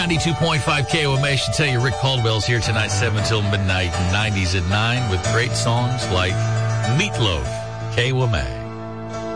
92.5 KOMA. Should tell you Rick Caldwell's here tonight, 7 till midnight, 90s at 9, with great songs like Meatloaf, KOMA.